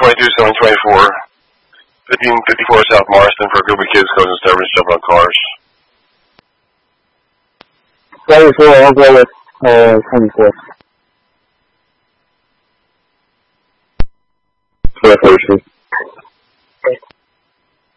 724. 1554 South Marston for a group of kids causing disturbance, jumping on cars. 24, I'll go with 24. 24.